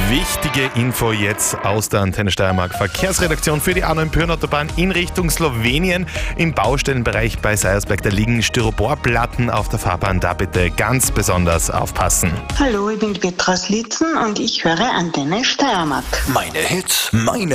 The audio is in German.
Wichtige Info jetzt aus der Antenne Steiermark Verkehrsredaktion für die A9-Pyhrn-Autobahn in Richtung Slowenien. Im Baustellenbereich bei Seiersberg, da liegen Styroporplatten auf der Fahrbahn. Da bitte ganz besonders aufpassen. Hallo, ich bin Petra Slitzen und ich höre Antenne Steiermark. Meine Hits, meine